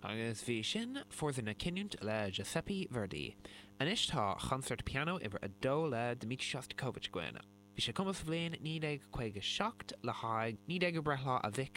Agus bhí sin forsanna cinúnt le Giuseppe Verdi. Anis tá concert piano ibre a dó le Dmitri Shostakovich gcuine. Bhí sé cumas bhléin 1957 le haig 19 brethla a bhic